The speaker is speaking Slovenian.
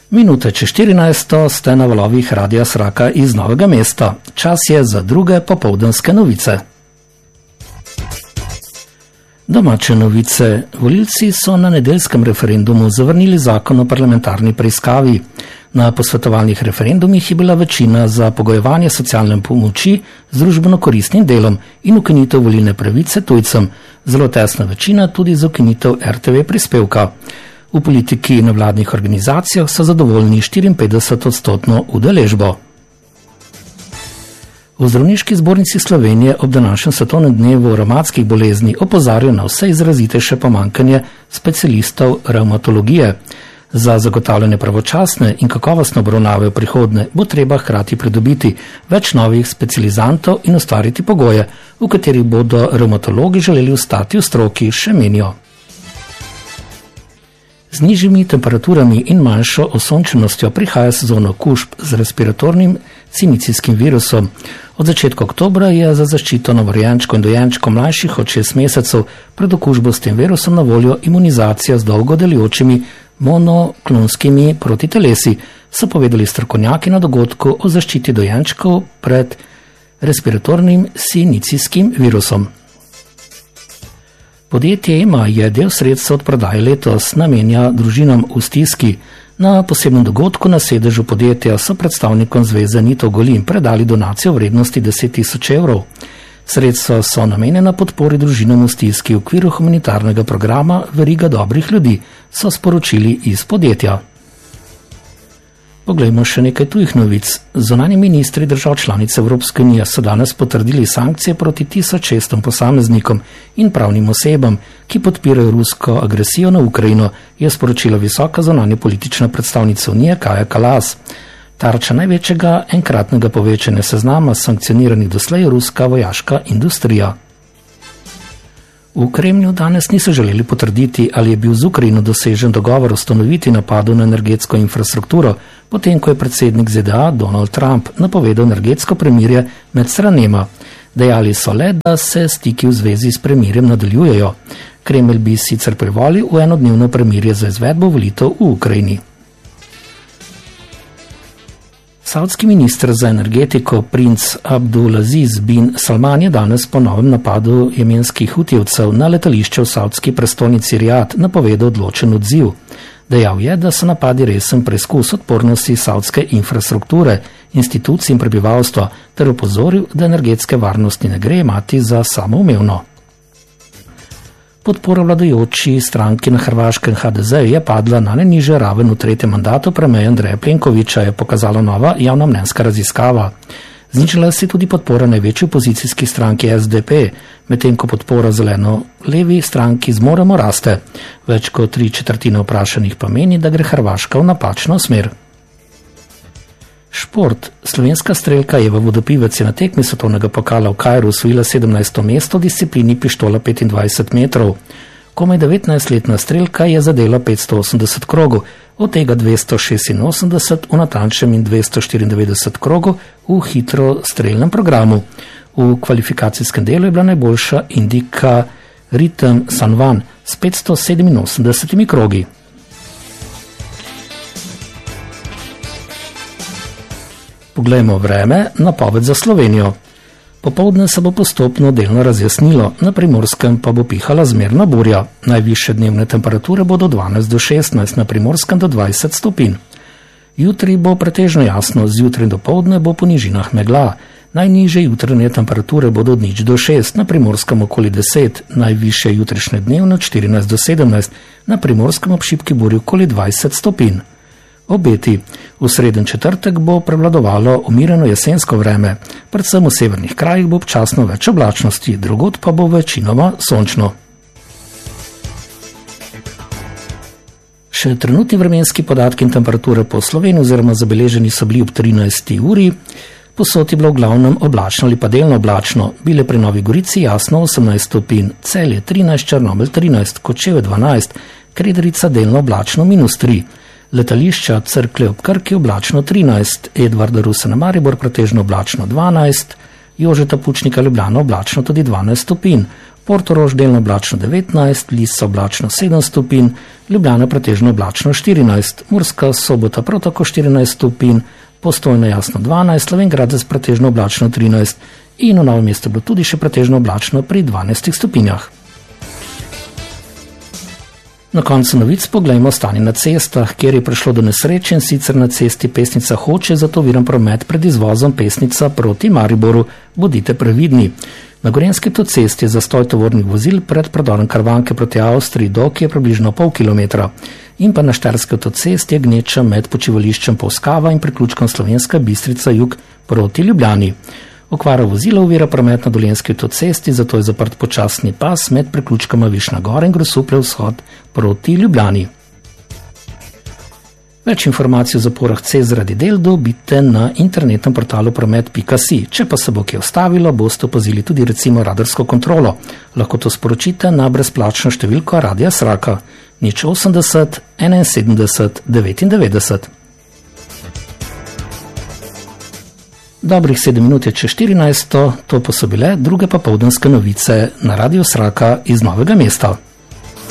Minute čez 14 ste na valovih Radia Sraka iz Novega mesta. Čas je za druge popoldanske novice. Domače novice. Volilci so na nedeljskem referendumu zavrnili zakon o parlamentarni preiskavi. Na posvetovalnih referendumih je bila večina za pogojevanje socialne pomoči z družbeno koristnim delom in ukinitev volilne pravice tujcem, zelo tesna večina tudi za ukinitev RTV prispevka. V politiki in nevladnih organizacijah so zadovoljni 54% udeležbo. V Zdravniški zbornici Slovenije ob današnjem svetovnem dnevu revmatskih bolezni opozarjajo na vse izrazitejše pomanjkanje specialistov revmatologije. Za zagotavljanje pravočasne in kakovostne obravnave v prihodnje bo treba hkrati pridobiti več novih specializantov in ustvariti pogoje, v katerih bodo revmatologi želeli ostati v stroki, še menijo. Z nižjimi temperaturami in manjšo osončenostjo prihaja sezona okužb z respiratornim cinicijskim virusom. Od začetka oktobra je za zaščito novorojenčkov in dojenčkov mlajših od 6 mesecev pred okužbo s tem virusom na voljo imunizacija z dolgo delujočimi monoklonskimi protitelesi, so povedali strokovnjaki na dogodku o zaščiti dojenčkov pred respiratornim cinicijskim virusom. Podjetje EMA je del sredstva od prodaje letos namenja družinam v stiski. Na posebnem dogodku na sedežu podjetja so predstavnikom zveze Nito Golin predali donacijo vrednosti 10.000 evrov. Sredstva so namenjena podpori družinam v stiski v okviru humanitarnega programa Veriga dobrih ljudi, so sporočili iz podjetja. Poglejmo še nekaj tujih novic. Zunanji ministri držav članic Evropske unije so danes potrdili sankcije proti 1600 posameznikom in pravnim osebam, ki podpirajo rusko agresijo na Ukrajino, je sporočila visoka zunanja politična predstavnica Unije Kaja Kallas. Tarča največjega enkratnega povečanja seznama sankcioniranih doslej ruska vojaška industrija. V Kremlju danes niso želeli potrditi, ali je bil z Ukrajino dosežen dogovor o ustanovitvi napadu na energetsko infrastrukturo, potem ko je predsednik ZDA Donald Trump napovedal energetsko premirje med stranema. Dejali so le, da se stiki v zvezi s premirjem nadaljujejo. Kremelj bi sicer privolil v enodnevno premirje za izvedbo volitev v Ukrajini. Savdski minister za energetiko princ Abdulaziz bin Salman je danes po novem napadu jemenskih hutijevcev na letališče v savdski prestolnici Rijad napovedal odločen odziv. Dejal je, da so napadi resen preizkus odpornosti savdske infrastrukture, institucij in prebivalstva, ter opozoril, da energetske varnosti ne gre imati za samoumevno. Podpora vladajoči stranki na Hrvaškem HDZ je padla na najnižjo raven v tretjem mandatu premierja Andreja Plenkovića, je pokazala nova javnomnenjska raziskava. Znižala se tudi podpora največji opozicijski stranki SDP, medtem ko podpora zeleno-levi stranki Zmoremo raste. Več kot 3/4 vprašanih pa meni, da gre Hrvaška v napačno smer. Šport. Slovenska strelka Eva Vodopivec je na tekmi svetovnega pokala v Kairu osvojila 17. mesto v disciplini pištola 25 metrov. Komaj 19-letna strelka je zadela 580 krogov, od tega 286 v natančnem in 294 krogov v hitro strelnem programu. V kvalifikacijskem delu je bila najboljša Indika Ritem Sanvan s 587 krogi. Poglejmo vreme, napoved za Slovenijo. Popoldne se bo postopno delno razjasnilo, na Primorskem pa bo pihala zmerna burja. Najvišje dnevne temperature bodo 12 do 16, na Primorskem do 20 stopinj. Jutri bo pretežno jasno, zjutraj do poldne bo po nižinah megla. Najnižje jutranje temperature bodo od 0 do 6, na Primorskem okoli 10, najvišje jutrišnje dnevne od 14 do 17, na Primorskem ob šibki burji okoli 20 stopinj. Obeti. V sreden četrtek bo prevladovalo umirjeno jesensko vreme, predvsem v severnih krajih bo občasno več oblačnosti, drugod pa bo večinoma sončno. Še trenutni vremenski podatki in temperature po Sloveniji oziroma zabeleženi so bili ob 13. uri. Posod je bilo v glavnem oblačno ali pa delno oblačno, bile pri Novi Gorici jasno 18 stopinj, Celje 13, Črnomelj 13, Kočevje 12, Krederica delno oblačno -3. Letališča Cerklje ob Krki oblačno 13, Edvarda Rusa na Maribor pretežno oblačno 12, Jožeta Pučnika Ljubljana oblačno tudi 12 stopinj, Portorož delno oblačno 19, Lisa oblačno 7 stopinj, Ljubljana pretežno oblačno 14, Murska Sobota prav tako 14 stopinj, Postojna jasno 12, Slovenj Gradec pretežno oblačno 13 in v Novem mestu bilo tudi še pretežno oblačno pri 12 stopinjah. Na koncu novic poglejmo stanje na cestah, kjer je prišlo do nesreče, in sicer na cesti Pesnica Hoče, zato oviran promet pred izvozom Pesnica proti Mariboru. Bodite previdni. Na Gorenjski avtocesti je zastoj tovornih vozil pred predorom Karvanke proti Avstriji, Dok je približno pol kilometra. In pa na Štajerski avtocesti je gneča med počivališčem Polskava in priključkom Slovenska Bistrica jug proti Ljubljani. Okvara vozila ovira promet na Dolenjski avtocesti, zato je zaprt počasni pas med priključkama Višna Gora in Grosuplje vzhod proti Ljubljani. Več informacij o zaporah cest zaradi del dobite na internetnem portalu promet.si. Če pa se bo kje ustavilo, boste opazili tudi recimo radarsko kontrolo. Lahko to sporočite na brezplačno številko Radia Sraka 080 71 99. Dobrih 7 minut je čez 14, to pa so bile druge popoldanske novice na Radiu Sraka iz Novega mesta.